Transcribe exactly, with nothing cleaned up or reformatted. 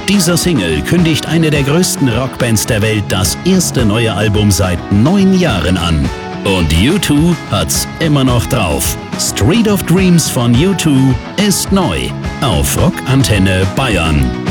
Mit dieser Single kündigt eine der größten Rockbands der Welt das erste neue Album seit neun Jahren an. Und U zwei hat's immer noch drauf. Street of Dreams von U zwei ist neu auf Rockantenne Bayern.